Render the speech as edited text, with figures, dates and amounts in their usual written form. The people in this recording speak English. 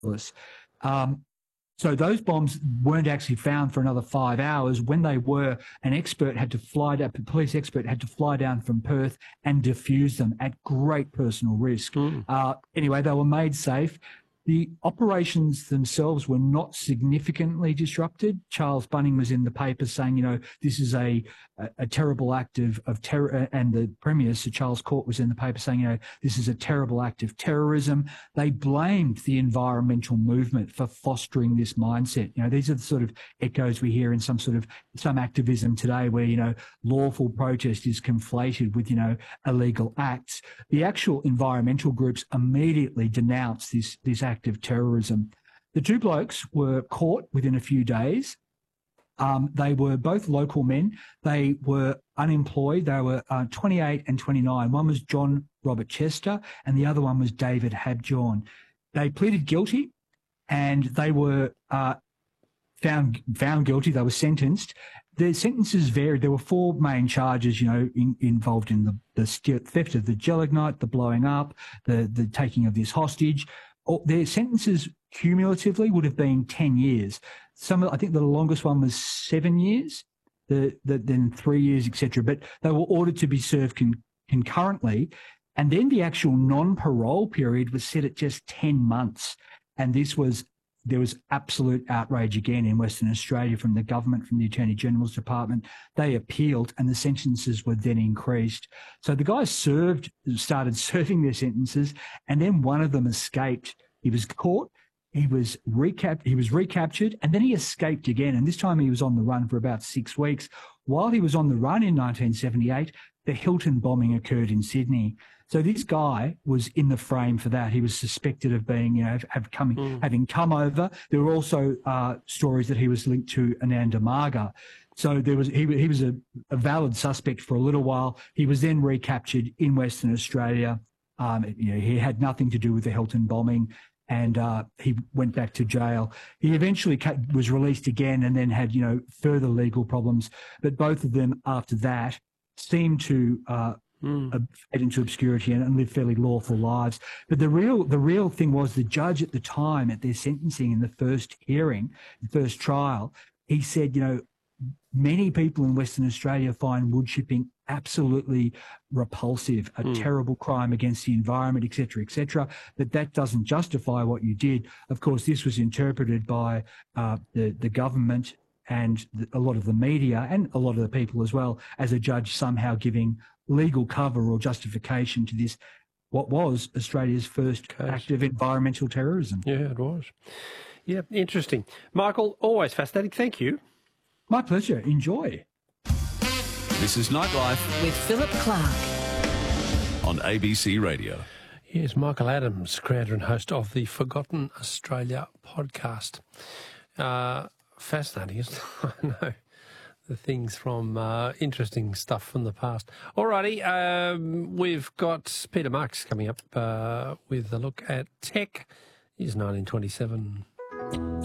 Angeles. So those bombs weren't actually found for another 5 hours. When they were, a police expert had to fly down from Perth and defuse them at great personal risk. Anyway, they were made safe. The operations themselves were not significantly disrupted. Charles Bunning was in the paper saying, this is a terrible act of terror. And the Premier, Sir Charles Court, was in the paper saying, this is a terrible act of terrorism. They blamed the environmental movement for fostering this mindset. These are the sort of echoes we hear in some activism today where, lawful protest is conflated with, illegal acts. The actual environmental groups immediately denounced this act of terrorism. The two blokes were caught within a few days. They were both local men. They were unemployed. They were 28 and 29. One was John Robert Chester and the other one was David Habjohn. They pleaded guilty and they were found guilty. They were sentenced. The sentences varied. There were four main charges, involved in the theft of the Gelignite, the blowing up, the taking of this hostage. Their sentences cumulatively would have been 10 years. I think the longest one was 7 years, then 3 years, etc. But they were ordered to be served concurrently. And then the actual non-parole period was set at just 10 months. And there was absolute outrage again in Western Australia from the government, from the Attorney General's Department. They appealed and the sentences were then increased. So the guys started serving their sentences, and then one of them escaped. He was caught, he was recaptured, and then he escaped again. And this time he was on the run for about 6 weeks. While he was on the run in 1978, the Hilton bombing occurred in Sydney. So this guy was in the frame for that. He was suspected of being, having come over. There were also stories that he was linked to Ananda Marga. So he was a valid suspect for a little while. He was then recaptured in Western Australia. He had nothing to do with the Hilton bombing, and he went back to jail. He eventually was released again, and then had further legal problems. But both of them after that seemed to fade into obscurity and live fairly lawful lives. But the real thing was the judge at the time at their sentencing in the first hearing, the first trial, he said, many people in Western Australia find wood chipping absolutely repulsive, a terrible crime against the environment, et cetera, but that doesn't justify what you did. Of course, this was interpreted by the government and a lot of the media and a lot of the people as well as a judge somehow giving legal cover or justification to this, what was Australia's first act of environmental terrorism. Yeah, it was. Yeah, interesting. Michael, always fascinating. Thank you. My pleasure. Enjoy. This is Nightlife with Philip Clark on ABC Radio. Yes, Michael Adams, creator and host of the Forgotten Australia podcast. Fascinating, isn't it? I know. The things from interesting stuff from the past. Alrighty, we've got Peter Marks coming up with a look at tech. He's 1927.